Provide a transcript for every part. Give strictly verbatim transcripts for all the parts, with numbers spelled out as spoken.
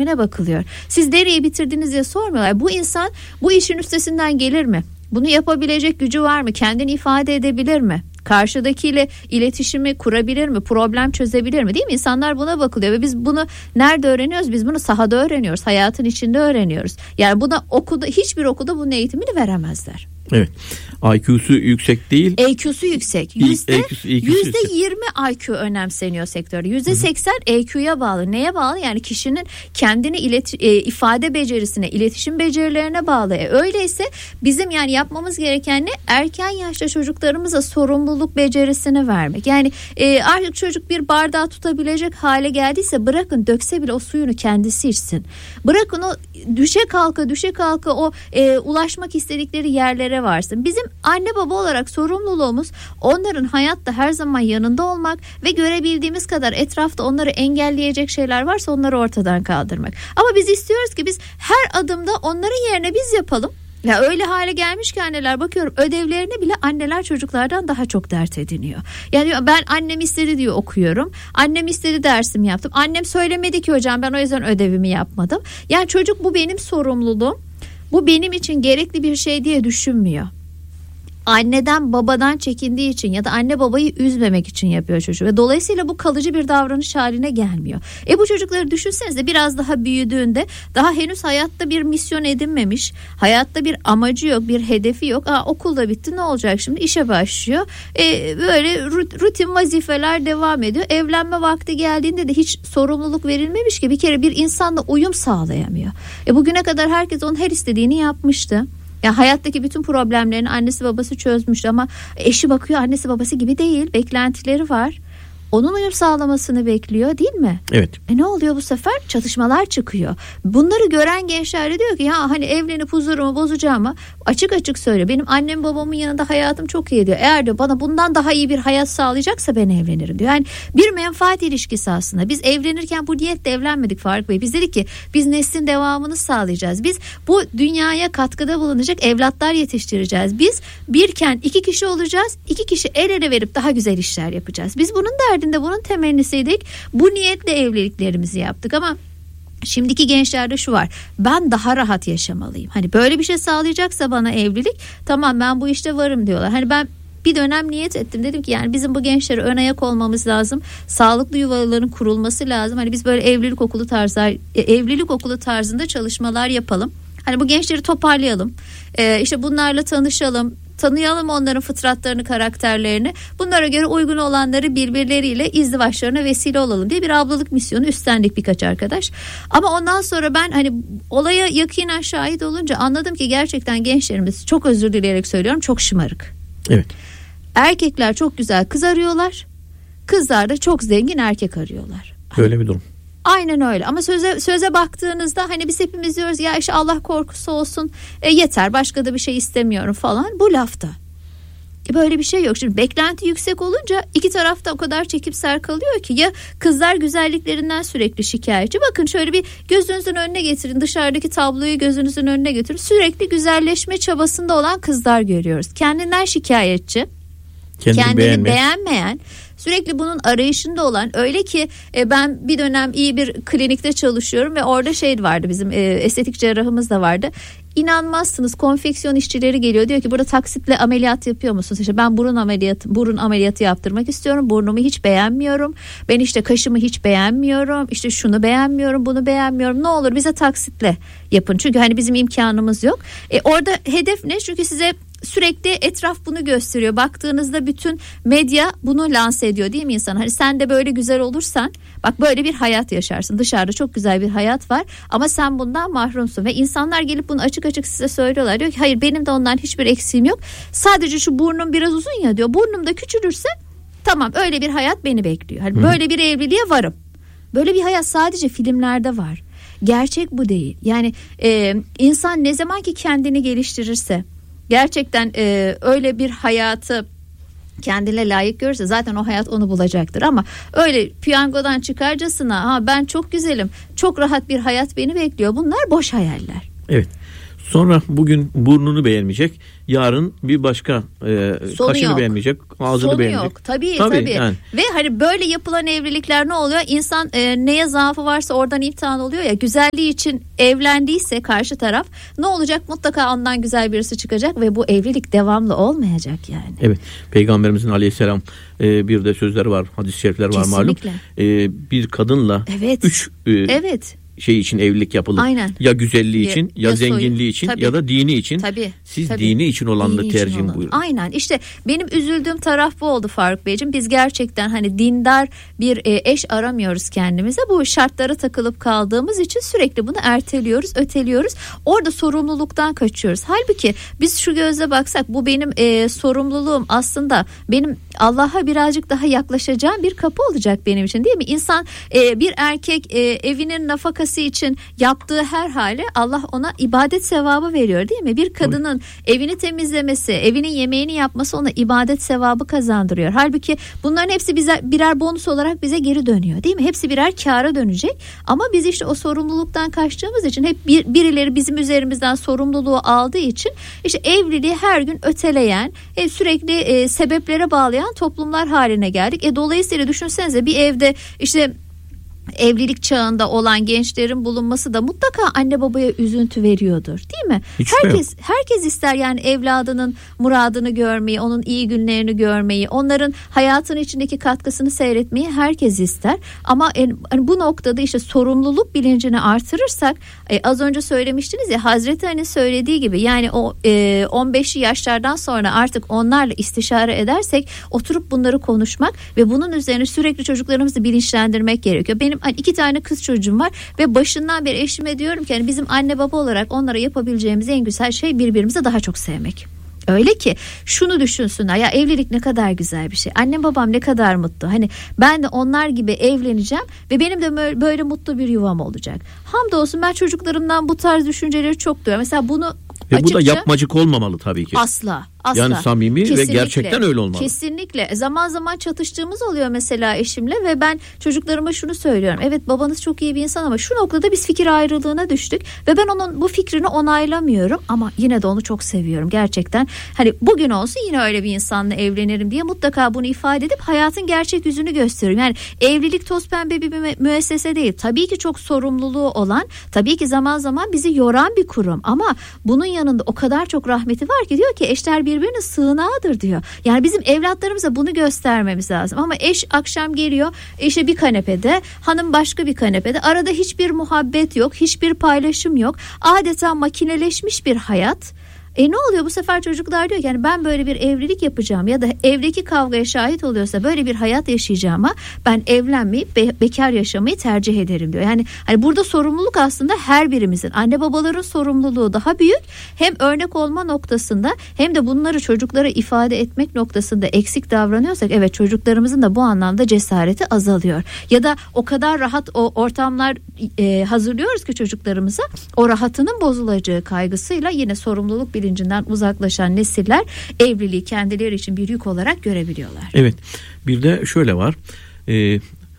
eğitimine bakılıyor. Siz nereye bitirdiniz diye sormuyorlar. Bu insan bu işin üstesinden gelir mi? Bunu yapabilecek gücü var mı? Kendini ifade edebilir mi? Karşıdakiyle iletişimi kurabilir mi? Problem çözebilir mi? Değil mi? İnsanlar buna bakılıyor ve biz bunu nerede öğreniyoruz? Biz bunu sahada öğreniyoruz. Hayatın içinde öğreniyoruz. Yani buna okulda, hiçbir okulda bunun eğitimini veremezler. Evet. I Q'su yüksek değil. E Q'su yüksek. Yüzde, yüzde yirmi I Q önemseniyor sektörde. Yüzde seksen E Q'ya bağlı. Neye bağlı? Yani kişinin kendini ileti, e, ifade becerisine, iletişim becerilerine bağlı. E, öyleyse bizim yani yapmamız gereken ne? Erken yaşta çocuklarımıza sorumluluk becerisini vermek. Yani e, artık çocuk bir bardağı tutabilecek hale geldiyse bırakın dökse bile o suyunu kendisi içsin. Bırakın o düşe kalka düşe kalka o e, ulaşmak istedikleri yerlere varsın. Bizim anne baba olarak sorumluluğumuz onların hayatta her zaman yanında olmak ve görebildiğimiz kadar etrafta onları engelleyecek şeyler varsa onları ortadan kaldırmak. Ama biz istiyoruz ki biz her adımda onların yerine biz yapalım. Ya öyle hale gelmiş ki anneler, bakıyorum ödevlerini bile anneler çocuklardan daha çok dert ediniyor. Yani ben annem istedi diyor okuyorum. Annem istedi dersimi yaptım. Annem söylemedi ki hocam ben o yüzden ödevimi yapmadım. Yani çocuk bu benim sorumluluğum. Bu benim için gerekli bir şey diye düşünmüyor. Anneden babadan çekindiği için ya da anne babayı üzmemek için yapıyor çocuk ve dolayısıyla bu kalıcı bir davranış haline gelmiyor. E bu çocukları düşünsenize biraz daha büyüdüğünde daha henüz hayatta bir misyon edinmemiş, hayatta bir amacı yok, bir hedefi yok. Aa, okulda bitti, ne olacak şimdi, işe başlıyor. E, böyle rutin vazifeler devam ediyor. Evlenme vakti geldiğinde de hiç sorumluluk verilmemiş ki bir kere bir insanla uyum sağlayamıyor. E bugüne kadar herkes onun her istediğini yapmıştı. Ya hayattaki bütün problemlerini annesi babası çözmüş ama eşi bakıyor annesi babası gibi değil, beklentileri var. Onun uyum sağlamasını bekliyor değil mi? Evet. E ne oluyor bu sefer? Çatışmalar çıkıyor. Bunları gören gençler de diyor ki ya hani evlenip huzurumu bozacağımı açık açık söyle. Benim annem babamın yanında hayatım çok iyi diyor. Eğer diyor bana bundan daha iyi bir hayat sağlayacaksa ben evlenirim diyor. Yani bir menfaat ilişkisi aslında. Biz evlenirken bu niyetle evlenmedik Faruk Bey. Biz dedik ki biz neslin devamını sağlayacağız. Biz bu dünyaya katkıda bulunacak evlatlar yetiştireceğiz. Biz birken iki kişi olacağız. İki kişi el ele verip daha güzel işler yapacağız. Biz bunun derdi de bunun temennisiydik. Bu niyetle evliliklerimizi yaptık ama şimdiki gençlerde şu var. Ben daha rahat yaşamalıyım. Hani böyle bir şey sağlayacaksa bana evlilik, tamam ben bu işte varım diyorlar. Hani ben bir dönem niyet ettim. Dedim ki yani bizim bu gençlere ön ayak olmamız lazım. Sağlıklı yuvaların kurulması lazım. Hani biz böyle evlilik okulu tarzı evlilik okulu tarzında çalışmalar yapalım. Hani bu gençleri toparlayalım. Ee, işte bunlarla tanışalım. Tanıyalım onların fıtratlarını, karakterlerini. Bunlara göre uygun olanları birbirleriyle izdivaçlarına vesile olalım diye bir ablalık misyonu üstlendik birkaç arkadaş. Ama ondan sonra ben hani olaya yakinen şahit olunca anladım ki gerçekten gençlerimiz, çok özür dileyerek söylüyorum, çok şımarık. Evet. Erkekler çok güzel kız arıyorlar. Kızlar da çok zengin erkek arıyorlar. Böyle bir durum. Aynen öyle ama söze söze baktığınızda hani biz hepimiz diyoruz ya işte Allah korkusu olsun, e, yeter başka da bir şey istemiyorum falan, bu lafta. E, böyle bir şey yok. Şimdi beklenti yüksek olunca iki tarafta o kadar çekimser kalıyor ki ya kızlar güzelliklerinden sürekli şikayetçi. Bakın şöyle bir gözünüzün önüne getirin, dışarıdaki tabloyu gözünüzün önüne getirin. Sürekli güzelleşme çabasında olan kızlar görüyoruz. Kendinden şikayetçi, kendini, kendini beğenmeyen, sürekli bunun arayışında olan, öyle ki e, ben bir dönem iyi bir klinikte çalışıyorum ve orada şey vardı, bizim e, estetik cerrahımız da vardı. İnanmazsınız, konfeksiyon işçileri geliyor, diyor ki burada taksitle ameliyat yapıyor musunuz? İşte ben burun ameliyatı burun ameliyatı yaptırmak istiyorum. Burnumu hiç beğenmiyorum. Ben işte kaşımı hiç beğenmiyorum. İşte şunu beğenmiyorum, bunu beğenmiyorum. Ne olur bize taksitle yapın. Çünkü hani bizim imkanımız yok. E, orada hedef ne? Çünkü size sürekli etraf bunu gösteriyor. Baktığınızda bütün medya bunu lanse ediyor değil mi insan? Hani sen de böyle güzel olursan bak böyle bir hayat yaşarsın. Dışarıda çok güzel bir hayat var ama sen bundan mahrumsun ve insanlar gelip bunu açık açık size söylüyorlar. Diyor ki hayır, benim de ondan hiçbir eksiğim yok. Sadece şu burnum biraz uzun ya diyor. Burnum da küçülürse tamam, öyle bir hayat beni bekliyor. Hani böyle bir evliliğe varım. Böyle bir hayat sadece filmlerde var. Gerçek bu değil. Yani e, insan ne zaman ki kendini geliştirirse, gerçekten e, öyle bir hayatı kendine layık görürse zaten o hayat onu bulacaktır. Ama öyle piyangodan çıkarcasına ha ben çok güzelim, çok rahat bir hayat beni bekliyor, bunlar boş hayaller. Evet. Sonra bugün burnunu beğenmeyecek, yarın bir başka e, kaşını yok. beğenmeyecek, ağzını Sonu beğenmeyecek. yok. Tabii tabii. tabii. Yani. Ve hani böyle yapılan evlilikler ne oluyor? İnsan e, neye zaafı varsa oradan imtihan oluyor ya. Güzelliği için evlendiyse karşı taraf, ne olacak? Mutlaka ondan güzel birisi çıkacak ve bu evlilik devamlı olmayacak yani. Evet. Peygamberimizin aleyhisselam e, bir de sözleri var, hadis-i şerifler var malum. E, bir kadınla evet. üç e, evet. şey için evlilik yapılır. Aynen. Ya güzelliği için, ya, ya zenginliği soyu. için, Tabii. ya da dini için. Tabii. Siz Tabii. dini için olanı tercih buyurun. Aynen. İşte benim üzüldüğüm taraf bu oldu Faruk Beyciğim. Biz gerçekten hani dindar bir eş aramıyoruz kendimize. Bu şartlara takılıp kaldığımız için sürekli bunu erteliyoruz, öteliyoruz. Orada sorumluluktan kaçıyoruz. Halbuki biz şu gözle baksak, bu benim e, sorumluluğum aslında, benim Allah'a birazcık daha yaklaşacağım bir kapı olacak benim için, değil mi? İnsan e, bir erkek e, evinin nafakası için yaptığı her hale Allah ona ibadet sevabı veriyor, değil mi? Bir kadının evet. evini temizlemesi, evinin yemeğini yapması ona ibadet sevabı kazandırıyor. Halbuki bunların hepsi bize birer bonus olarak bize geri dönüyor, değil mi? Hepsi birer kâra dönecek. Ama biz işte o sorumluluktan kaçtığımız için, hep bir, birileri bizim üzerimizden sorumluluğu aldığı için işte evliliği her gün öteleyen, e, sürekli e, sebeplere bağlayan toplumlar haline geldik. E, dolayısıyla düşünsenize, bir evde işte evlilik çağında olan gençlerin bulunması da mutlaka anne babaya üzüntü veriyordur, değil mi? Hiç herkes herkes ister yani evladının muradını görmeyi, onun iyi günlerini görmeyi, onların hayatın içindeki katkısını seyretmeyi herkes ister. Ama en, hani bu noktada işte sorumluluk bilincini artırırsak, e, az önce söylemiştiniz ya, Hazreti Ali söylediği gibi, yani o e, on beşli yaşlardan sonra artık onlarla istişare edersek, oturup bunları konuşmak ve bunun üzerine sürekli çocuklarımızı bilinçlendirmek gerekiyor. Benim Benim iki tane kız çocuğum var ve başından beri eşime diyorum ki, yani bizim anne baba olarak onlara yapabileceğimiz en güzel şey birbirimizi daha çok sevmek. Öyle ki şunu düşünsünler, ya evlilik ne kadar güzel bir şey, annem babam ne kadar mutlu, hani ben de onlar gibi evleneceğim ve benim de böyle mutlu bir yuvam olacak. Hamdolsun ben çocuklarımdan bu tarz düşünceleri çok duyuyorum. Mesela bunu ve açıkça, bu da yapmacık olmamalı tabii ki. Asla. Asla. Yani samimi Kesinlikle. Ve gerçekten öyle olmalı. Kesinlikle. Zaman zaman çatıştığımız oluyor mesela eşimle ve ben çocuklarıma şunu söylüyorum. Evet, babanız çok iyi bir insan ama şu noktada biz fikir ayrılığına düştük ve ben onun bu fikrini onaylamıyorum ama yine de onu çok seviyorum gerçekten. Hani bugün olsun yine öyle bir insanla evlenirim diye mutlaka bunu ifade edip hayatın gerçek yüzünü gösteriyorum. Yani evlilik toz pembe bir mü- müessese değil. Tabii ki çok sorumluluğu olan, tabii ki zaman zaman bizi yoran bir kurum ama bunun yanında o kadar çok rahmeti var ki, diyor ki eşler birbirinin sığınağıdır diyor. Yani bizim evlatlarımıza bunu göstermemiz lazım. Ama eş akşam geliyor, eşe bir kanepede, hanım başka bir kanepede. Arada hiçbir muhabbet yok, hiçbir paylaşım yok. Adeta makineleşmiş bir hayat. E ne oluyor bu sefer? Çocuklar diyor ki, yani ben böyle bir evlilik yapacağım ya da evdeki kavgaya şahit oluyorsa böyle bir hayat yaşayacağıma ben evlenmeyip be- bekar yaşamayı tercih ederim diyor. Yani hani burada sorumluluk aslında her birimizin, anne babaların sorumluluğu daha büyük. Hem örnek olma noktasında hem de bunları çocuklara ifade etmek noktasında eksik davranıyorsak, evet, çocuklarımızın da bu anlamda cesareti azalıyor. Ya da o kadar rahat o ortamlar e, hazırlıyoruz ki çocuklarımıza, o rahatının bozulacağı kaygısıyla yine sorumluluk bilincinden uzaklaşan nesiller evliliği kendileri için bir yük olarak görebiliyorlar. Evet. Bir de şöyle var. Ee,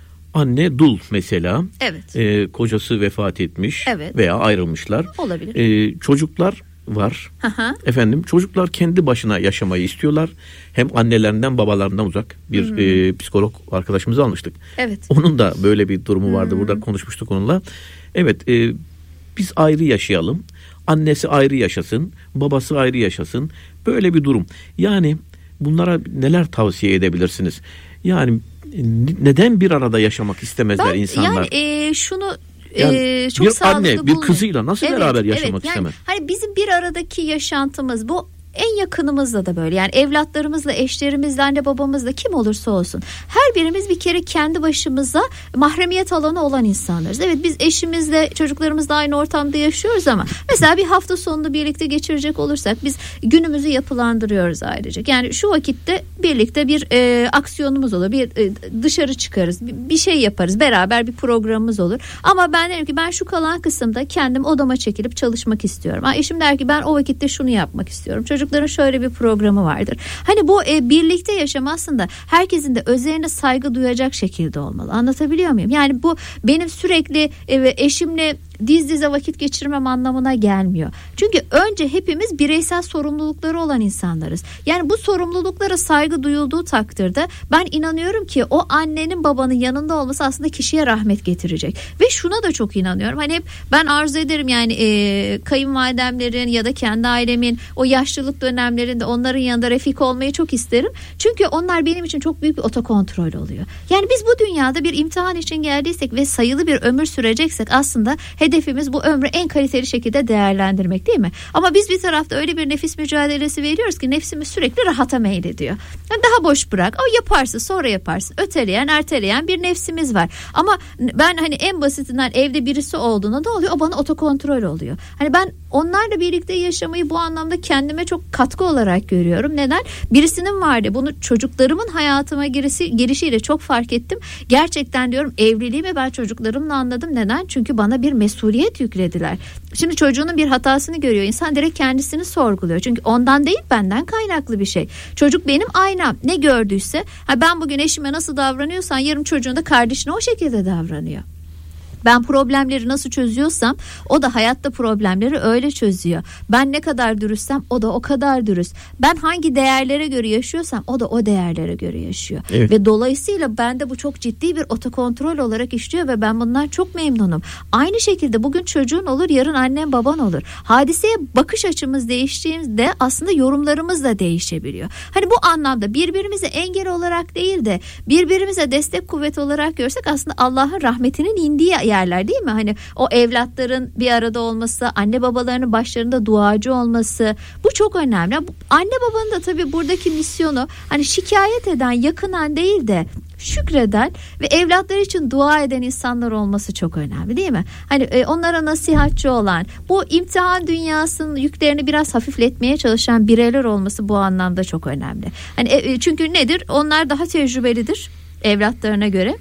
anne dul mesela. Evet. Ee, kocası vefat etmiş evet. veya ayrılmışlar. Olabilir. Ee, çocuklar var. Aha. Efendim, çocuklar kendi başına yaşamayı istiyorlar. Hem annelerinden babalarından uzak bir hmm. e, psikolog arkadaşımızı almıştık. Evet. Onun da böyle bir durumu vardı. Hmm. Burada konuşmuştuk onunla. Evet, e, biz ayrı yaşayalım. Annesi ayrı yaşasın, babası ayrı yaşasın. Böyle bir durum. Yani bunlara neler tavsiye edebilirsiniz? Yani neden bir arada yaşamak istemezler ben, insanlar? Yani e, şunu yani e, çok bir sağlıklı anne, bir bulmuyorum. kızıyla nasıl evet, beraber yaşamak evet. yani, istemez? Hani bizim bir aradaki yaşantımız bu. En yakınımızla da böyle, yani evlatlarımızla, eşlerimizle, anne babamızla, kim olursa olsun her birimiz bir kere kendi başımıza mahremiyet alanı olan insanlarız. Evet, biz eşimizle, çocuklarımızla aynı ortamda yaşıyoruz ama mesela bir hafta sonunu birlikte geçirecek olursak biz günümüzü yapılandırıyoruz ailecek. Yani şu vakitte birlikte bir e, aksiyonumuz olur, bir e, dışarı çıkarız, bir, bir şey yaparız, beraber bir programımız olur. Ama ben derim ki ben şu kalan kısımda kendim odama çekilip çalışmak istiyorum. Ha, eşim der ki ben o vakitte şunu yapmak istiyorum. Çocuk Çocukların şöyle bir programı vardır. Hani bu e, birlikte yaşam aslında herkesin de özeline saygı duyacak şekilde olmalı. Anlatabiliyor muyum? Yani bu benim sürekli e, eşimle diz dize vakit geçirmem anlamına gelmiyor. Çünkü önce hepimiz bireysel sorumlulukları olan insanlarız. Yani bu sorumluluklara saygı duyulduğu takdirde ben inanıyorum ki o annenin babanın yanında olması aslında kişiye rahmet getirecek. Ve şuna da çok inanıyorum. Hani hep ben arzu ederim yani e, kayınvalidemlerin ya da kendi ailemin o yaşlılık dönemlerinde onların yanında refik olmayı çok isterim. Çünkü onlar benim için çok büyük bir otokontrol oluyor. Yani biz bu dünyada bir imtihan için geldiysek ve sayılı bir ömür süreceksek aslında hedefimiz bu ömrü en kaliteli şekilde değerlendirmek, değil mi? Ama biz bir tarafta öyle bir nefis mücadelesi veriyoruz ki nefsimiz sürekli rahata meylediyor. Yani daha boş bırak, o yaparsın sonra yaparsın, öteleyen erteleyen bir nefsimiz var. Ama ben hani en basitinden evde birisi olduğunda da oluyor, o bana otokontrol oluyor. Hani ben onlarla birlikte yaşamayı bu anlamda kendime çok katkı olarak görüyorum. Neden? Birisinin vardı, bunu çocuklarımın hayatıma girişi, girişiyle çok fark ettim. Gerçekten diyorum evliliğimi ben çocuklarımla anladım. Neden? Çünkü bana bir mesuliyet yüklediler. Şimdi çocuğunun bir hatasını görüyor. İnsan direkt kendisini sorguluyor. Çünkü ondan değil, benden kaynaklı bir şey. Çocuk benim aynam. Ne gördüyse, ha ben bugün eşime nasıl davranıyorsam yarın çocuğun da kardeşine o şekilde davranıyor. Ben problemleri nasıl çözüyorsam o da hayatta problemleri öyle çözüyor. Ben ne kadar dürüstsem o da o kadar dürüst. Ben hangi değerlere göre yaşıyorsam o da o değerlere göre yaşıyor. Evet. Ve dolayısıyla bende bu çok ciddi bir otokontrol olarak işliyor ve ben bundan çok memnunum. Aynı şekilde bugün çocuğun olur, yarın annen baban olur. Hadiseye bakış açımız değiştiğinde aslında yorumlarımız da değişebiliyor. Hani bu anlamda birbirimize engel olarak değil de birbirimize destek kuvvet olarak görsek aslında Allah'ın rahmetinin indiği yerler, değil mi? Hani o evlatların bir arada olması, anne babalarının başlarında duacı olması, bu çok önemli. Anne babanın da tabii buradaki misyonu hani şikayet eden, yakınan değil de şükreden ve evlatları için dua eden insanlar olması çok önemli, değil mi? Hani e, onlara nasihatçi olan, bu imtihan dünyasının yüklerini biraz hafifletmeye çalışan bireyler olması bu anlamda çok önemli. Hani e, çünkü nedir? Onlar daha tecrübelidir evlatlarına göre.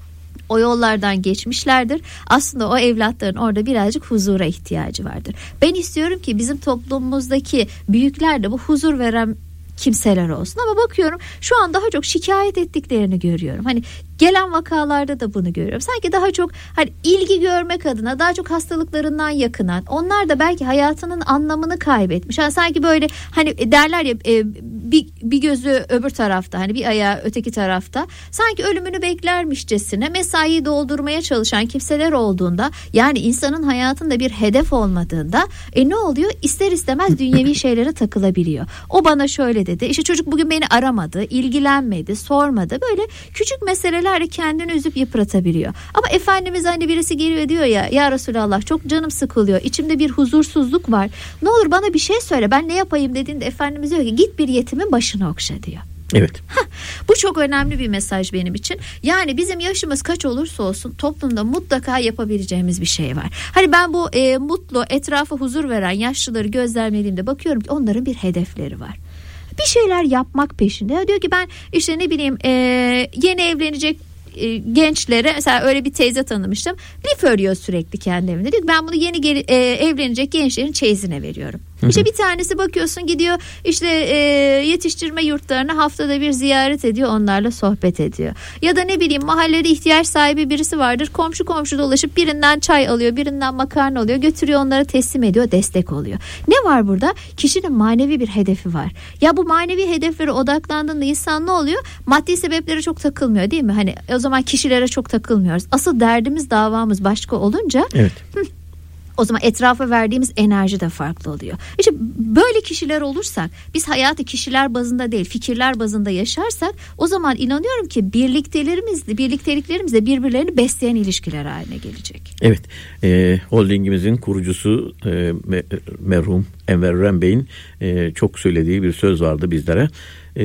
O yollardan geçmişlerdir. Aslında o evlatların orada birazcık huzura ihtiyacı vardır. Ben istiyorum ki bizim toplumumuzdaki büyükler de bu huzur veren kimseler olsun. Ama bakıyorum şu an daha çok şikayet ettiklerini görüyorum. Hani gelen vakalarda da bunu görüyorum. Sanki daha çok hani ilgi görmek adına daha çok hastalıklarından yakınan, onlar da belki hayatının anlamını kaybetmiş. Yani sanki böyle hani derler ya e, bir, bir gözü öbür tarafta, hani bir ayağı öteki tarafta. Sanki ölümünü beklermişçesine mesaiyi doldurmaya çalışan kimseler olduğunda, yani insanın hayatında bir hedef olmadığında e ne oluyor? İster istemez dünyevi şeylere takılabiliyor. O bana şöyle dedi. İşte çocuk bugün beni aramadı, ilgilenmedi, sormadı. Böyle küçük meseleler kendini üzüp yıpratabiliyor. Ama Efendimiz hani birisi geliyor diyor ya, ya Resulallah çok canım sıkılıyor, içimde bir huzursuzluk var, ne olur bana bir şey söyle, ben ne yapayım dediğinde Efendimiz diyor ki git bir yetimin başını okşa diyor. Evet. Heh, bu çok önemli bir mesaj benim için. Yani bizim yaşımız kaç olursa olsun toplumda mutlaka yapabileceğimiz bir şey var. Hani ben bu e, mutlu, etrafa huzur veren yaşlıları gözlemlediğimde bakıyorum ki onların bir hedefleri var. Bir şeyler yapmak peşinde. Ya diyor ki ben işte ne bileyim e, yeni evlenecek e, gençlere mesela öyle bir teyze tanımıştım. Lif örüyor sürekli kendi evinde. Diyor ki ben bunu yeni geri, e, evlenecek gençlerin çeyizine veriyorum. Hı hı. İşte bir tanesi bakıyorsun gidiyor işte e, yetiştirme yurtlarını haftada bir ziyaret ediyor, onlarla sohbet ediyor. Ya da ne bileyim mahallede ihtiyaç sahibi birisi vardır, komşu komşu dolaşıp birinden çay alıyor, birinden makarna alıyor, götürüyor onlara teslim ediyor, destek oluyor. Ne var burada? Kişinin manevi bir hedefi var. Ya bu manevi hedeflere odaklandığında insan ne oluyor? Maddi sebeplere çok takılmıyor, değil mi? Hani o zaman kişilere çok takılmıyoruz. Asıl derdimiz, davamız başka olunca evet. Hı, o zaman etrafa verdiğimiz enerji de farklı oluyor. İşte böyle kişiler olursak, biz hayatı kişiler bazında değil fikirler bazında yaşarsak, o zaman inanıyorum ki birliktelerimizle, birlikteliklerimizle birbirlerini besleyen ilişkiler haline gelecek. Evet, e, holdingimizin kurucusu e, merhum Enver Ren Bey'in e, çok söylediği bir söz vardı bizlere. E,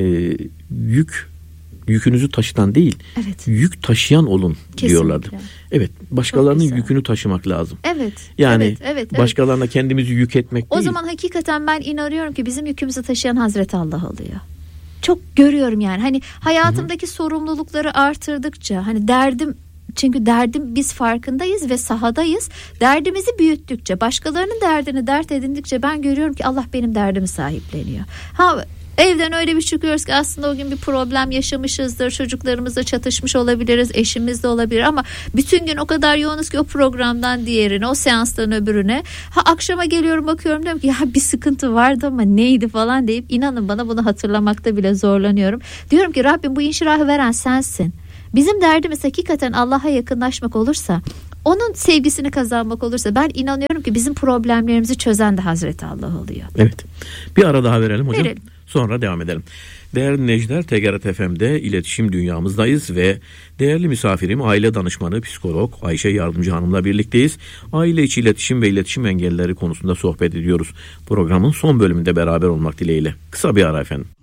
yük Yükünüzü taşıtan değil, evet. yük taşıyan olun. Kesinlikle. Diyorlardı. Evet, başkalarının yükünü taşımak lazım. Evet. Yani evet, evet, başkalarına evet. kendimizi yük etmek o değil. O zaman hakikaten ben inanıyorum ki bizim yükümüzü taşıyan Hazreti Allah oluyor. Çok görüyorum yani. Hani hayatımdaki Hı-hı. sorumlulukları artırdıkça, hani derdim, çünkü derdim biz farkındayız ve sahadayız. Derdimizi büyüttükçe, başkalarının derdini dert edindikçe ben görüyorum ki Allah benim derdimi sahipleniyor. Ha Evden öyle bir çıkıyoruz ki aslında o gün bir problem yaşamışızdır. Çocuklarımızla çatışmış olabiliriz, eşimizle olabilir ama bütün gün o kadar yoğunuz ki o programdan diğerine, o seanstan öbürüne. Ha akşama geliyorum, bakıyorum, diyorum ki ya bir sıkıntı vardı ama neydi falan deyip inanın bana bunu hatırlamakta bile zorlanıyorum. Diyorum ki Rabbim bu inşirahı veren sensin. Bizim derdimiz hakikaten Allah'a yakınlaşmak olursa, onun sevgisini kazanmak olursa ben inanıyorum ki bizim problemlerimizi çözen de Hazreti Allah oluyor. Evet. Bir ara daha verelim hocam. Verelim. Sonra devam edelim. Değerli dinleyiciler, T G R T F M'de iletişim dünyamızdayız ve değerli misafirim aile danışmanı psikolog Ayşe Yardımcı Hanım'la birlikteyiz. Aile içi iletişim ve iletişim engelleri konusunda sohbet ediyoruz. Programın son bölümünde beraber olmak dileğiyle. Kısa bir ara efendim.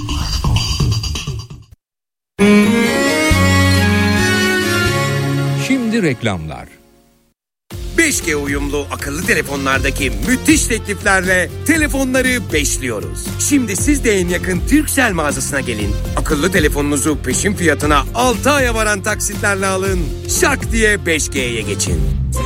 Şimdi reklamlar. beş G uyumlu akıllı telefonlardaki müthiş tekliflerle telefonları beşliyoruz. Şimdi siz de en yakın Turkcell mağazasına gelin. Akıllı telefonunuzu peşin fiyatına altı aya varan taksitlerle alın. Şak diye beş G'ye geçin.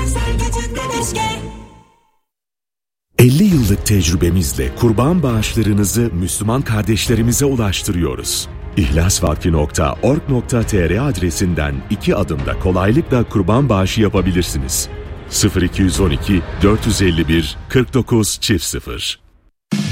elli yıllık tecrübemizle kurban bağışlarınızı Müslüman kardeşlerimize ulaştırıyoruz. ihlasvakfi nokta org nokta tr adresinden iki adımda kolaylıkla kurban bağışı yapabilirsiniz. sıfır iki on iki dört yüz elli bir kırk dokuz çift sıfır